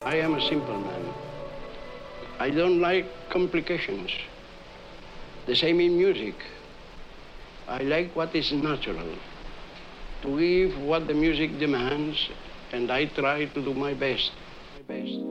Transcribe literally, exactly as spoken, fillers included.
I am a simple man. I don't like complications. The same in music. I like what is natural, to give what the music demands, and I try to do my best. My best.